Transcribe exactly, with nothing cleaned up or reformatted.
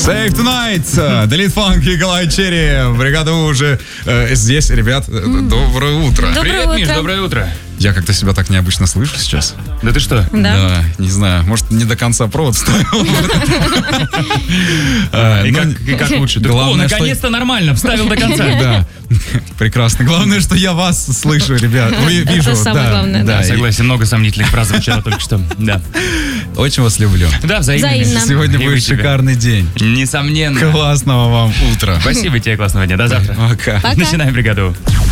Save Tonight, Делит Фанк и Николай Черри. Бригада У уже э, здесь, ребят. Mm. Доброе утро. Доброе Привет, утро. Миш, доброе утро. Я как-то себя так необычно слышу сейчас. Да ты что? Да. Да, не знаю, может, не до конца провод вставил. И как- и как лучше? Ты- О, Главное, что- наконец-то нормально, вставил до конца. Да, прекрасно. Главное, что я вас слышу, ребят. Вы- Вижу. самое да, главное, Да, да. и Согласен, много сомнительных фраз звучало только что. Да. очень вас люблю. Да, взаимно. Взаимно. Миш. Сегодня И вы будет тебя. шикарный день. Несомненно. Классного вам утра. Спасибо тебе, классного дня. До завтра. Пока. Пока. Начинаем бригаду.